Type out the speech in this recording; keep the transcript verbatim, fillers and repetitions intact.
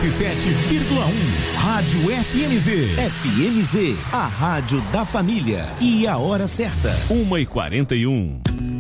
e sete vírgula um. Rádio F M Z. F M Z, a rádio da família. E a hora certa. uma e quarenta e um.